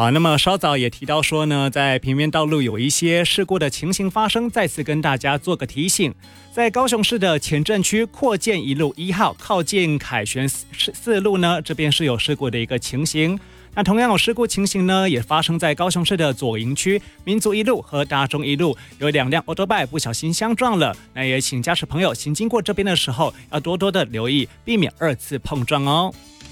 好，那么稍早也提到说呢，在平面道路有一些事故的情形发生，再次跟大家做个提醒。在高雄市的前镇区扩建一路1号靠近凯旋4路呢，这边是有事故的一个情形。那同样有事故情形呢，也发生在高雄市的左营区民族一路和大中一路，有2辆 Autobike 不小心相撞了。那也请驾驶朋友行经过这边的时候，要多多的留意，避免2次碰撞哦。